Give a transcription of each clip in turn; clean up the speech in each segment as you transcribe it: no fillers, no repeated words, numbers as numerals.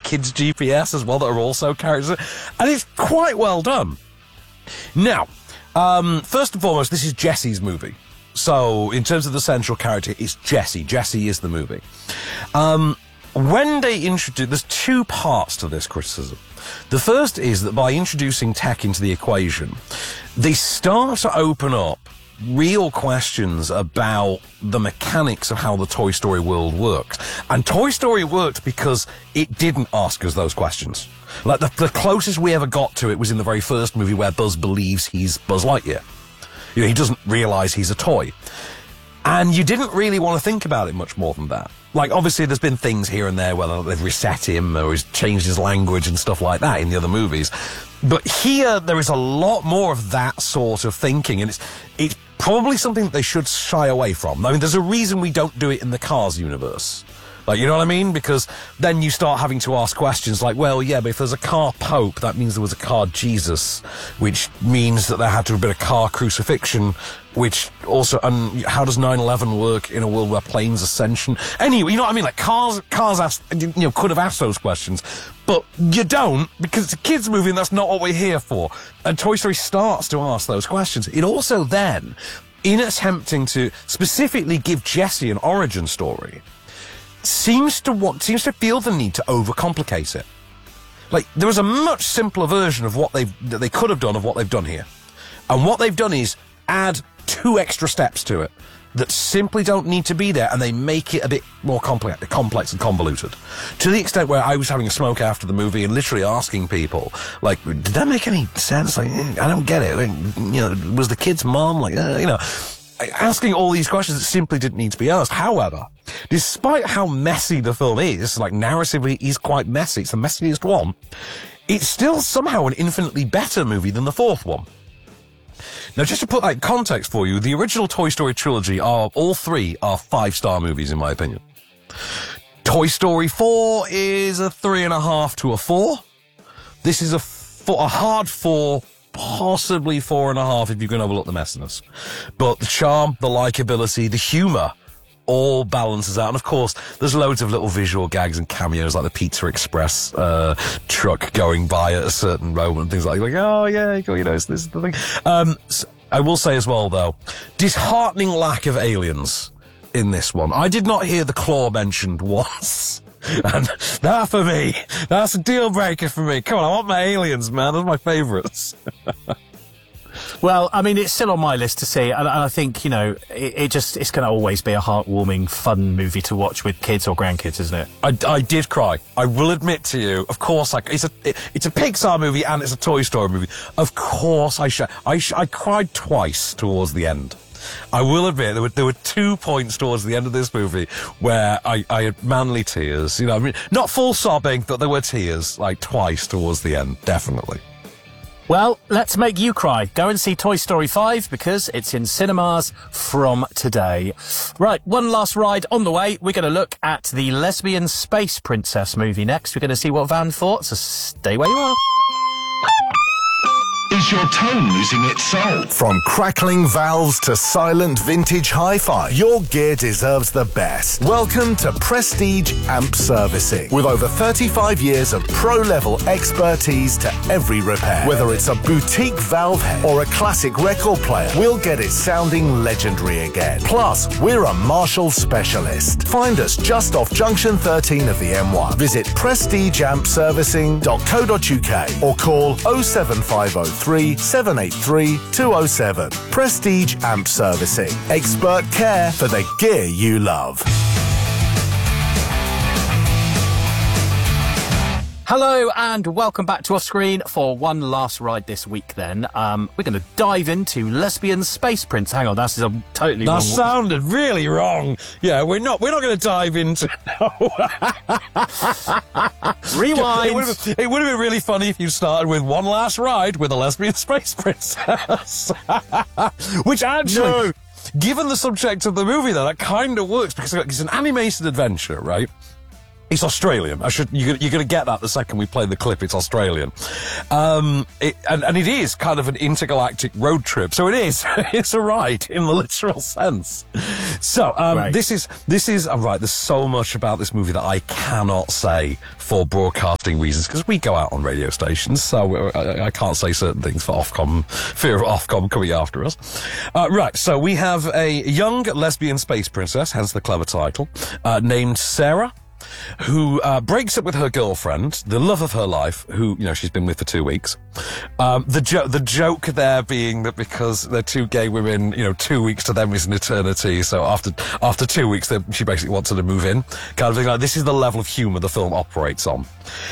kids' GPS as well that are also characters. And it's quite well done. Now, first and foremost, this is Jesse's movie. So, in terms of the central character, it's Jesse. Jesse is the movie. When they introduce... There's two parts to this criticism. The first is that by introducing tech into the equation, they start to open up real questions about the mechanics of how the Toy Story world works. And Toy Story worked because it didn't ask us those questions. Like, the closest we ever got to it was in the very first movie where Buzz believes he's Buzz Lightyear. You know, he doesn't realise he's a toy. And you didn't really want to think about it much more than that. Like, obviously, there's been things here and there where they've reset him or he's changed his language and stuff like that in the other movies. But here, there is a lot more of that sort of thinking, and it's probably something that they should shy away from. I mean, there's a reason we don't do it in the Cars universe. Like, you know what I mean? Because then you start having to ask questions like, well, yeah, but if there's a car Pope, that means there was a car Jesus, which means that there had to have been a car crucifixion, which also, and how does 9/11 work in a world where planes ascension? Anyway, you know what I mean? Like, cars asked, you know, could have asked those questions, but you don't, because it's a kids' movie and that's not what we're here for. And Toy Story starts to ask those questions. It also then, in attempting to specifically give Jesse an origin story, seems to feel the need to overcomplicate it. Like, there was a much simpler version of what they could have done of what they've done here. And what they've done is add 2 extra steps to it that simply don't need to be there, and they make it a bit more complex and convoluted. To the extent where I was having a smoke after the movie and literally asking people, like, did that make any sense? Like, I don't get it. Like, you know, was the kid's mom, like, you know, asking all these questions that simply didn't need to be asked. However, despite how messy the film is, like, narratively is quite messy, it's the messiest one, it's still somehow an infinitely better movie than the fourth one. Now, just to put that in context for you, the original Toy Story trilogy all 3 are 5-star movies, in my opinion. Toy Story 4 is a 3.5 to a 4. This is a hard 4, possibly 4.5 if you can overlook the messiness. But the charm, the likability, the humour all balances out. And of course, there's loads of little visual gags and cameos, like the Pizza Express truck going by at a certain moment and things like oh yeah, you know, this is the thing. So I will say as well, though, disheartening lack of aliens in this one. I did not hear the claw mentioned once. And that, for me, that's a deal breaker for me. Come on, I want my aliens, man. Those are my favourites. Well, I mean, it's still on my list to see, and I think, you know, it's going to always be a heartwarming, fun movie to watch with kids or grandkids, isn't it? I did cry. I will admit to you, of course, like, it's a Pixar movie and it's a Toy Story movie. Of course I cried twice towards the end. I will admit there were 2 points towards the end of this movie where I had manly tears. You know, I mean, not full sobbing, but there were tears, like, twice towards the end, definitely. Well, let's make you cry. Go and see Toy Story 5 because it's in cinemas from today. Right, one last ride on the way. We're going to look at the Lesbian Space Princess movie next. We're going to see what Van thought, so stay where you are. Is your tone losing its soul? From crackling valves to silent vintage hi-fi, your gear deserves the best. Welcome to Prestige Amp Servicing. With over 35 years of pro-level expertise to every repair. Whether it's a boutique valve head or a classic record player, we'll get it sounding legendary again. Plus, we're a Marshall specialist. Find us just off Junction 13 of the M1. Visit prestigeampservicing.co.uk or call 07503 783 207. Prestige Amp Servicing. Expert care for the gear you love. Hello and welcome back to Off Screen for one last ride this week then. We're going to dive into Lesbian Space Prince. Hang on, that's a totally that wrong... sounded really wrong. Yeah, we're not going to dive into... Rewind! It would have been really funny if you started with one last ride with a Lesbian Space Princess. Which actually... No. Given the subject of the movie, though, that kind of works because it's an animated adventure, right? It's Australian. You're going to get that the second we play the clip. It's Australian. And it is kind of an intergalactic road trip. So it is. It's a ride in the literal sense. So, Right. this is, right, there's so much about this movie that I cannot say for broadcasting reasons, because we go out on radio stations, so I can't say certain things for Ofcom, fear of Ofcom coming after us. Right, so we have a young lesbian space princess, hence the clever title, named Sarah, who breaks up with her girlfriend, the love of her life, who, she's been with for 2 weeks. The joke there being that because they're two gay women, 2 weeks to them is an eternity, so after 2 weeks, she basically wants her to move in. Kind of thing. Like, this is the level of humour the film operates on.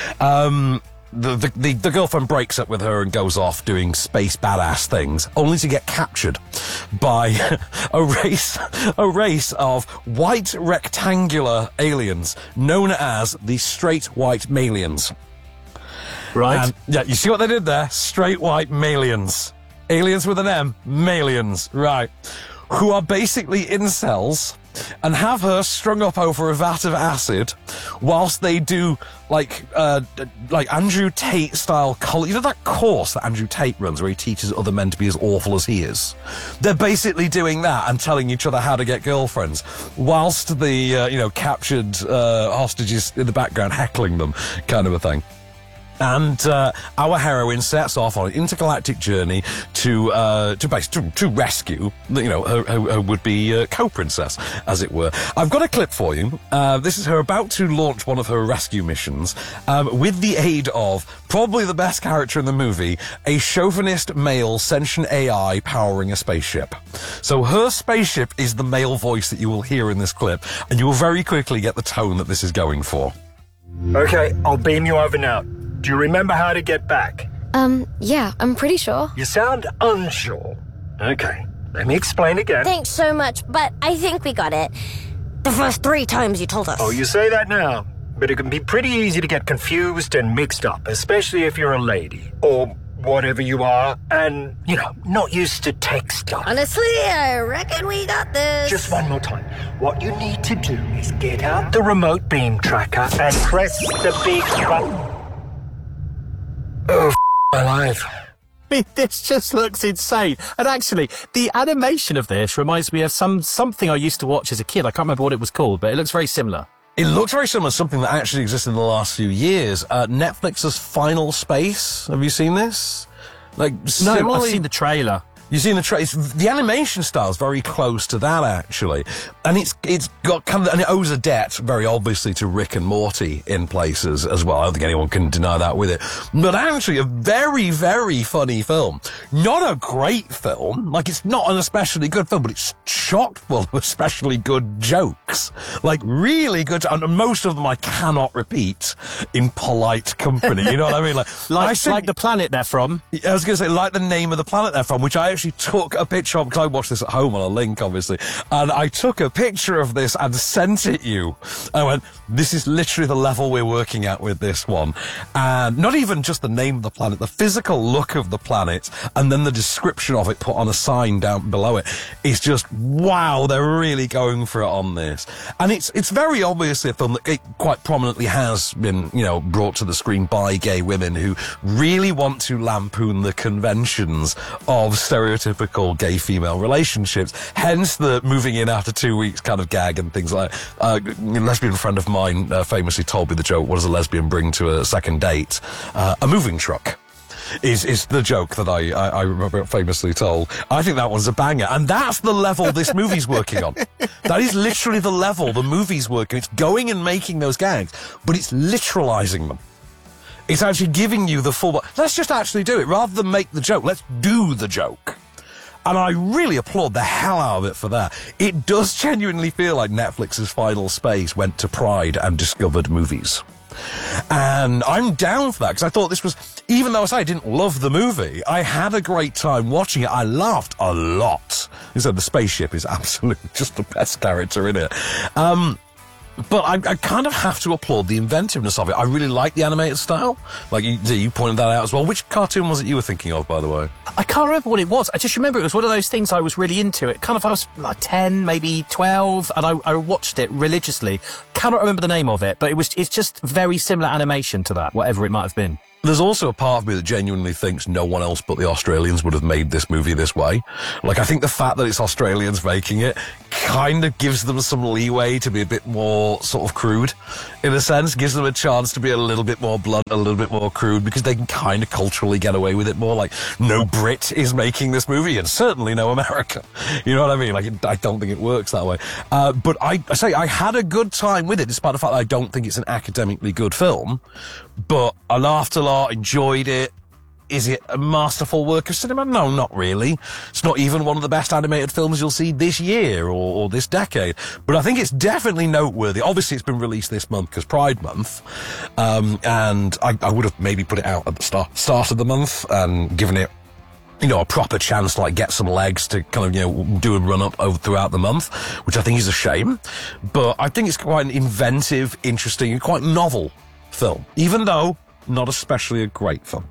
The girlfriend breaks up with her and goes off doing space badass things, only to get captured by a race of white rectangular aliens known as the straight white Malians. Right. And, yeah, you see what they did there? Straight white Malians. Aliens with an M. Malians. Right. Who are basically incels and have her strung up over a vat of acid whilst they do like Andrew Tate style that course that Andrew Tate runs where he teaches other men to be as awful as he is. They're basically doing that and telling each other how to get girlfriends whilst the captured hostages in the background heckling them, kind of a thing. And our heroine sets off on an intergalactic journey to rescue, her would-be co-princess, as it were. I've got a clip for you. This is her about to launch one of her rescue missions with the aid of probably the best character in the movie, a chauvinist male sentient AI powering a spaceship. So her spaceship is the male voice that you will hear in this clip, and you will very quickly get the tone that this is going for. Okay, I'll beam you over now. Do you remember how to get back? Yeah, I'm pretty sure. You sound unsure. Okay, let me explain again. Thanks so much, but I think we got it. The first 3 times you told us. Oh, you say that now, but it can be pretty easy to get confused and mixed up, especially if you're a lady, or whatever you are, and, not used to tech stuff. Honestly, I reckon we got this. Just one more time. What you need to do is get out the remote beam tracker and press the big button. Oh, my life. This just looks insane. And actually, the animation of this reminds me of something I used to watch as a kid. I can't remember what it was called, but it looks very similar. It looks very similar to something that actually exists in the last few years. Netflix's Final Space. Have you seen this? No, I've seen the trailer. You've seen the trailer. The animation style is very close to that, actually. And it's got and it owes a debt, very obviously, to Rick and Morty in places as well. I don't think anyone can deny that with it. But actually, a very, very funny film. Not a great film. Like, it's not an especially good film, but it's chock full of especially good jokes. Like, really good. And most of them I cannot repeat in polite company. You know what I mean? Like the planet they're from. I was going to say, like the name of the planet they're from, which I actually took a picture of, because I watched this at home on a link, obviously, and I took a picture of this and sent it you. I went, this is literally the level we're working at with this one. And not even just the name of the planet, the physical look of the planet, and then the description of it put on a sign down below it is just, wow, they're really going for it on this. And it's very obviously a film that it quite prominently has been, brought to the screen by gay women who really want to lampoon the conventions of stereotypical gay-female relationships, hence the moving in after 2 weeks kind of gag and things like a lesbian friend of mine famously told me the joke, what does a lesbian bring to a second date? A moving truck. Is the joke that I famously told. I think that one's a banger. And that's the level this movie's working on. That is literally the level the movie's working. It's going and making those gags, but it's literalizing them. It's actually giving you the full... Let's just actually do it. Rather than make the joke, let's do the joke. And I really applaud the hell out of it for that. It does genuinely feel like Netflix's Final Space went to Pride and discovered movies. And I'm down for that, because I thought this was... Even though I didn't love the movie, I had a great time watching it. I laughed a lot. So the spaceship is absolutely just the best character in it. But I kind of have to applaud the inventiveness of it. I really like the animated style. Like, you pointed that out as well. Which cartoon was it you were thinking of, by the way? I can't remember what it was. I just remember it was one of those things I was really into. It kind of, I was like 10, maybe 12, and I watched it religiously. Cannot remember the name of it, but it's just very similar animation to that, whatever it might have been. There's also a part of me that genuinely thinks no one else but the Australians would have made this movie this way. Like, I think the fact that it's Australians making it kind of gives them some leeway to be a bit more sort of crude, in a sense. Gives them a chance to be a little bit more blunt, a little bit more crude, because they can kind of culturally get away with it more. Like, no Brit is making this movie, and certainly no American. You know what I mean? Like, I don't think it works that way. But I say I had a good time with it, despite the fact that I don't think it's an academically good film. But I laughed a lot, enjoyed it. Is it a masterful work of cinema? No, not really. It's not even one of the best animated films you'll see this year or this decade. But I think it's definitely noteworthy. Obviously, it's been released this month because Pride Month. And I would have maybe put it out at the start of the month and given it, you know, a proper chance to, like, get some legs to kind of, you know, do a run-up throughout the month, which I think is a shame. But I think it's quite an inventive, interesting, and quite novel film, even though not especially a great film.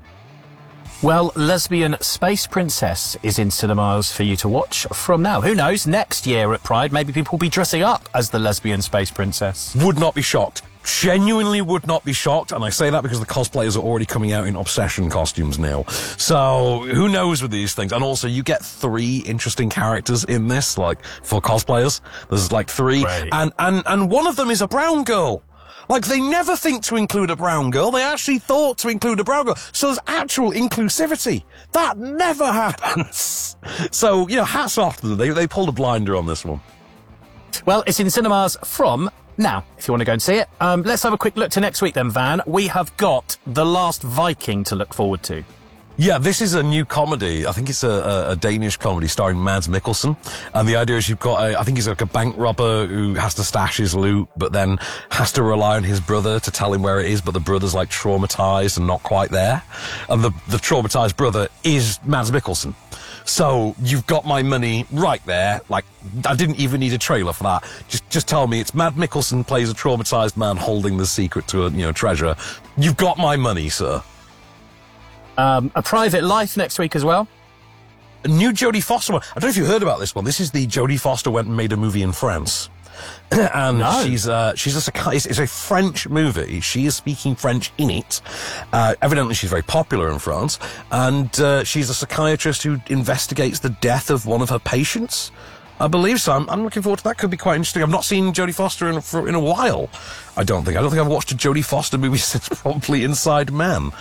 Well, Lesbian Space Princess is in cinemas for you to watch from now. Who knows, next year at Pride, maybe people will be dressing up as the Lesbian Space Princess. Would not be shocked. Genuinely would not be shocked, and I say that because the cosplayers are already coming out in Obsession costumes now. So, who knows with these things? And also, you get 3 interesting characters in this, like, for cosplayers. There's, like, 3. Right. And one of them is a brown girl. Like, they never think to include a brown girl. They actually thought to include a brown girl. So there's actual inclusivity. That never happens. So, you know, hats off to them. They pulled a blinder on this one. Well, it's in cinemas from now, if you want to go and see it. Let's have a quick look to next week then, Van. We have got The Last Viking to look forward to. Yeah, this is a new comedy. I think it's a Danish comedy starring Mads Mikkelsen. And the idea is you've got I think he's like a bank robber who has to stash his loot, but then has to rely on his brother to tell him where it is, but the brother's like traumatized and not quite there. And the traumatized brother is Mads Mikkelsen. So you've got my money right there. Like, I didn't even need a trailer for that. Just tell me it's Mads Mikkelsen plays a traumatized man holding the secret to a, treasure. You've got my money, sir. A Private Life next week as well. A new Jodie Foster one. I don't know if you heard about this one. This is the Jodie Foster went and made a movie in France. And No. it's a French movie. She is speaking French in it. Evidently she's very popular in France. And she's a psychiatrist who investigates the death of one of her patients, I believe. So I'm looking forward to that. Could be quite interesting. I've not seen Jodie Foster in a while. I don't think I've watched a Jodie Foster movie since probably Inside Man.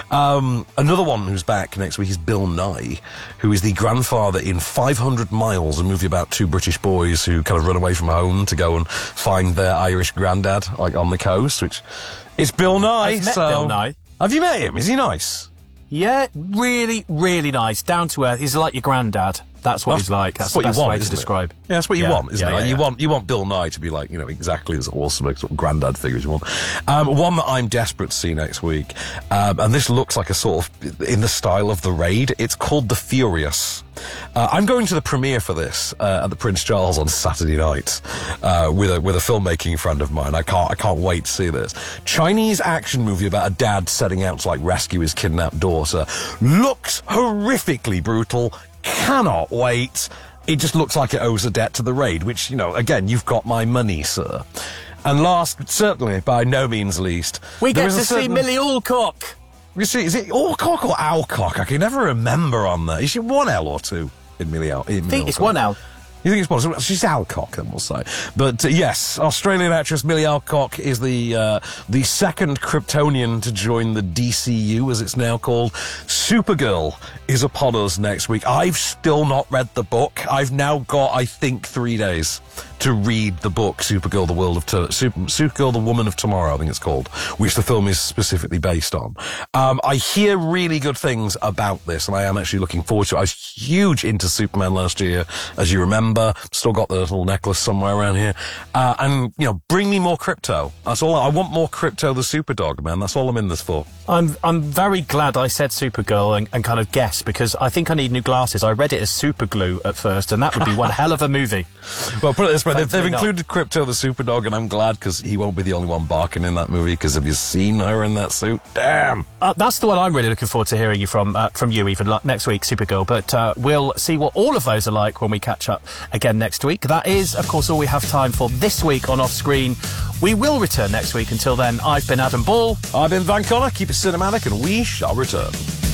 Another one who's back next week is Bill Nye, who is the grandfather in 500 Miles, a movie about 2 British boys who kind of run away from home to go and find their Irish granddad, like, on the coast, which it's Bill Nye. I've met Bill Nye. Have you met him? Is he nice? Yeah, really, really nice. Down to earth. He's like your granddad. That's what he's like. That's the what you best want, way to isn't it? describe. Yeah, that's what you want, isn't it? Yeah, Like, yeah. You want Bill Nye to be like, exactly as awesome a sort of granddad figure as you want. One that I'm desperate to see next week, and this looks like a sort of in the style of The Raid. It's called The Furious. I'm going to the premiere for this at the Prince Charles on Saturday night with a filmmaking friend of mine. I can't wait to see this Chinese action movie about a dad setting out to, like, rescue his kidnapped daughter. Looks horrifically brutal. Cannot wait. It just looks like it owes a debt to The Raid, which, again, you've got my money, sir. And last, but certainly by no means least, We there get is to a see certain- Millie Alcock. You see, is it Alcock or Alcock? I can never remember on there. Is it 1 L or 2 in Millie Alcock? I think it's 1 L. You think it's possible? She's Alcock, then we'll say. But yes, Australian actress Millie Alcock is the second Kryptonian to join the DCU, as it's now called. Supergirl is upon us next week. I've still not read the book. I've now got, I think, 3 days to read the book Supergirl, Supergirl, the Woman of Tomorrow, I think it's called, which the film is specifically based on. I hear really good things about this, and I am actually looking forward to it. I was huge into Superman last year, as you remember. Still got the little necklace somewhere around here. And, bring me more Crypto. That's all. I want more Crypto the Superdog, man. That's all I'm in this for. I'm very glad I said Supergirl and kind of guessed, because I think I need new glasses. I read it as Superglue at first, and that would be one hell of a movie. Well, put it this right. They've Thankfully not. included Crypto the Superdog, and I'm glad because he won't be the only one barking in that movie. Because have you seen her in that suit? Damn. That's the one I'm really looking forward to hearing you from you even next week, Supergirl. But we'll see what all of those are like when we catch up again next week. That is, of course, all we have time for this week on Off Screen. We will return next week. Until then, I've been Adam Ball. I've been Van Connor. Keep it cinematic, and we shall return.